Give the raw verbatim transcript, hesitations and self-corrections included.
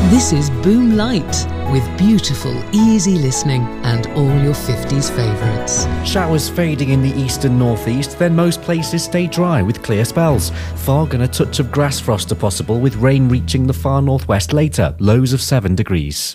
This is Boom Light, with beautiful, easy listening and all your fifties favourites. Showers fading in the east and northeast, then most places stay dry with clear spells. Fog and a touch of grass frost are possible, with rain reaching the far northwest later, lows of seven degrees.